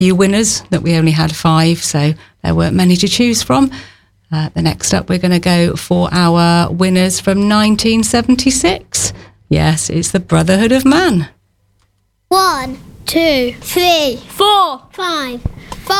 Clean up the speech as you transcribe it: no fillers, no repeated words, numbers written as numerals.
few winners, that we only had 5, so there weren't many to choose from. The next up, we're going to go for our winners from 1976. Yes, it's the Brotherhood of Man. 1, 2, 3, 4, 5.